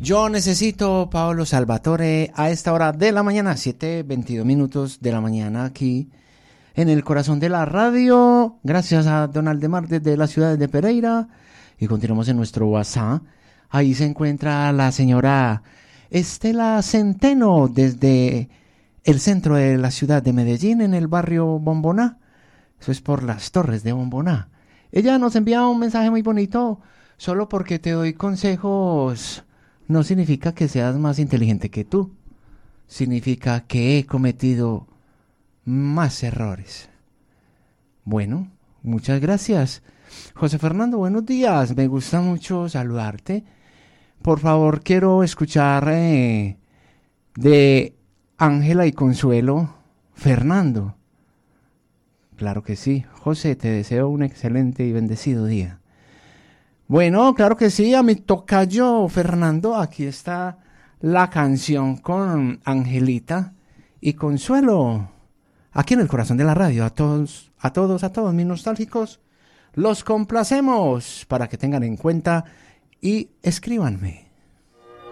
Yo necesito Paolo Salvatore a esta hora de la mañana, 7:22 de la mañana, aquí en el corazón de la radio. Gracias a Don Aldemar desde la ciudad de Pereira. Y continuamos en nuestro WhatsApp. Ahí se encuentra la señora Estela Centeno desde el centro de la ciudad de Medellín, en el barrio Bomboná. Eso es por las Torres de Bomboná. Ella nos envía un mensaje muy bonito. Solo porque te doy consejos no significa que seas más inteligente que tú. Significa que he cometido más errores. Bueno, muchas gracias. José Fernando, buenos días. Me gusta mucho saludarte. Por favor, quiero escuchar de Ángela y Consuelo, Fernando. Claro que sí. José, te deseo un excelente y bendecido día. Bueno, claro que sí, a mi tocayo Fernando, aquí está la canción con Angelita y Consuelo. Aquí en el corazón de la radio, a todos mis nostálgicos, los complacemos para que tengan en cuenta y escríbanme.